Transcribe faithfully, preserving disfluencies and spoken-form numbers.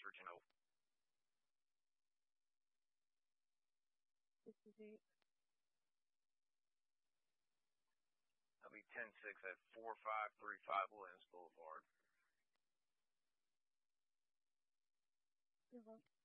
searching over. This is it. That'll be ten six at four five three five Williams Boulevard. Uh-huh.